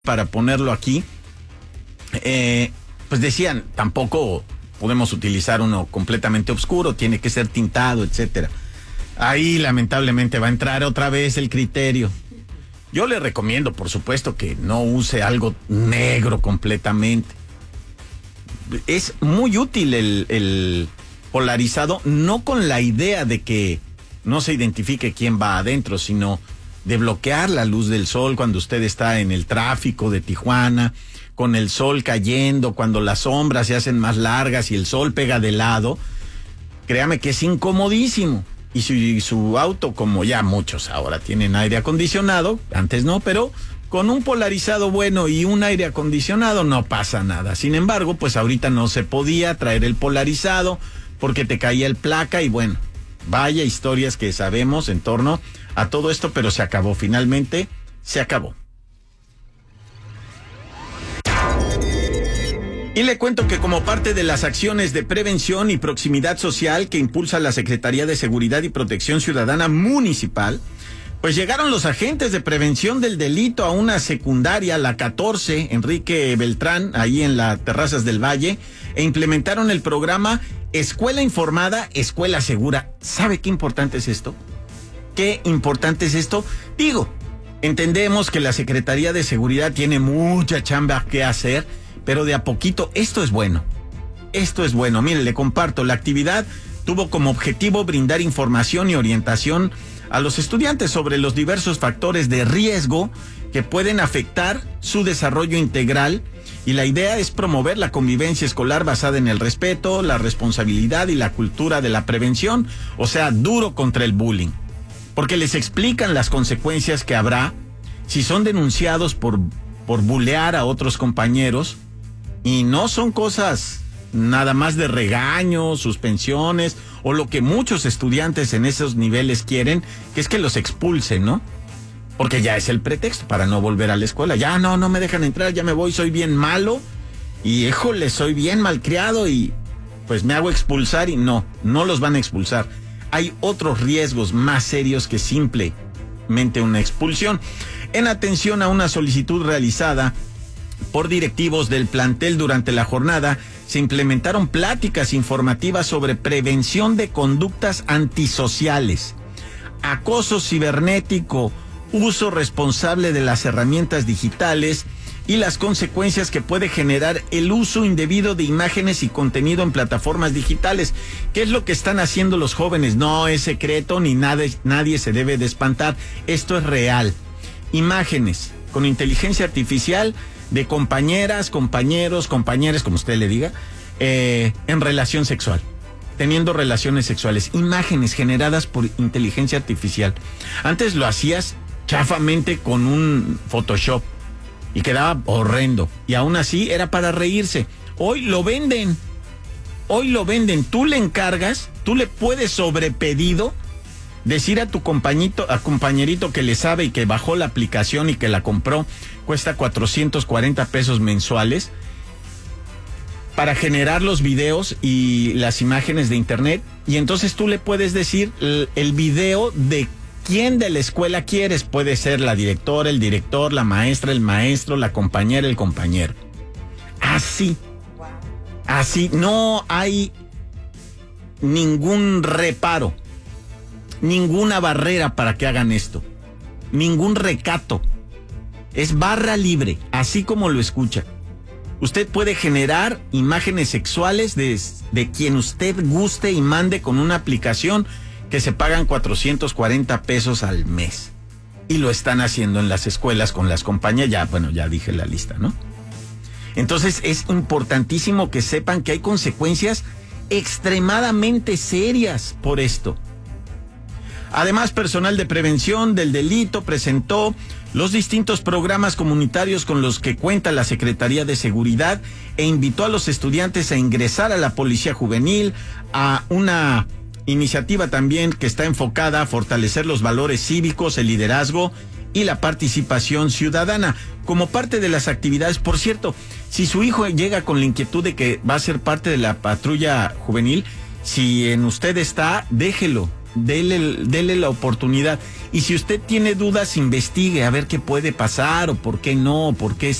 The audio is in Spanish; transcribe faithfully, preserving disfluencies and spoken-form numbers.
para ponerlo aquí, eh, pues decían, tampoco podemos utilizar uno completamente oscuro, tiene que ser tintado, etcétera. Ahí lamentablemente va a entrar otra vez el criterio. Yo le recomiendo, por supuesto, que no use algo negro completamente. Es muy útil el, el polarizado, no con la idea de que no se identifique quién va adentro, sino de bloquear la luz del sol cuando usted está en el tráfico de Tijuana, con el sol cayendo, cuando las sombras se hacen más largas y el sol pega de lado. Créame que es incomodísimo. Y si su auto, como ya muchos ahora tienen aire acondicionado, antes no, pero con un polarizado bueno y un aire acondicionado no pasa nada. Sin embargo, pues ahorita no se podía traer el polarizado porque te caía el placa y bueno, vaya historias que sabemos en torno a todo esto, pero se acabó, finalmente se acabó. Y le cuento que como parte de las acciones de prevención y proximidad social que impulsa la Secretaría de Seguridad y Protección Ciudadana Municipal, pues llegaron los agentes de prevención del delito a una secundaria, la catorce, Enrique Beltrán, ahí en las Terrazas del Valle, e implementaron el programa Escuela Informada, Escuela Segura. ¿Sabe qué importante es esto? ¿Qué importante es esto? Digo, entendemos que la Secretaría de Seguridad tiene mucha chamba que hacer, pero de a poquito, esto es bueno. Esto es bueno. Mire, le comparto, la actividad tuvo como objetivo brindar información y orientación a los estudiantes sobre los diversos factores de riesgo que pueden afectar su desarrollo integral, y la idea es promover la convivencia escolar basada en el respeto, la responsabilidad y la cultura de la prevención, o sea, duro contra el bullying. Porque les explican las consecuencias que habrá si son denunciados por, por bulear a otros compañeros. Y no son cosas nada más de regaños, suspensiones o lo que muchos estudiantes en esos niveles quieren, que es que los expulsen, ¿no? Porque ya es el pretexto para no volver a la escuela. Ya no, no me dejan entrar, ya me voy, soy bien malo y híjole, soy bien malcriado y pues me hago expulsar y no, no los van a expulsar. Hay otros riesgos más serios que simplemente una expulsión. En atención a una solicitud realizada por directivos del plantel durante la jornada, se implementaron pláticas informativas sobre prevención de conductas antisociales, acoso cibernético, uso responsable de las herramientas digitales y las consecuencias que puede generar el uso indebido de imágenes y contenido en plataformas digitales. ¿Qué es lo que están haciendo los jóvenes? No es secreto ni nada, nadie se debe de espantar. Esto es real. Imágenes con inteligencia artificial de compañeras, compañeros, compañeras, como usted le diga, eh, en relación sexual, teniendo relaciones sexuales, imágenes generadas por inteligencia artificial. Antes lo hacías chafamente con un Photoshop y quedaba horrendo, y aún así era para reírse. Hoy lo venden, hoy lo venden, tú le encargas, tú le puedes sobre pedido decir a tu compañito, a compañerito que le sabe y que bajó la aplicación y que la compró, cuesta cuatrocientos cuarenta pesos mensuales, para generar los videos y las imágenes de internet, y entonces tú le puedes decir el, el video de quién de la escuela quieres. Puede ser la directora, el director, la maestra, el maestro, la compañera, el compañero. Así, así, no hay ningún reparo, ninguna barrera para que hagan esto, ningún recato. Es barra libre, así como lo escucha. Usted puede generar imágenes sexuales de, de quien usted guste y mande con una aplicación que se pagan cuatrocientos cuarenta pesos al mes. Y lo están haciendo en las escuelas con las compañías. Ya, bueno, ya dije la lista, ¿no? Entonces es importantísimo que sepan que hay consecuencias extremadamente serias por esto. Además, personal de prevención del delito presentó los distintos programas comunitarios con los que cuenta la Secretaría de Seguridad e invitó a los estudiantes a ingresar a la Policía Juvenil, a una iniciativa también que está enfocada a fortalecer los valores cívicos, el liderazgo y la participación ciudadana. Como parte de las actividades, por cierto, si su hijo llega con la inquietud de que va a ser parte de la patrulla juvenil, si en usted está, déjelo. dele, dele la oportunidad. Y si usted tiene dudas, investigue a ver qué puede pasar o por qué no, por qué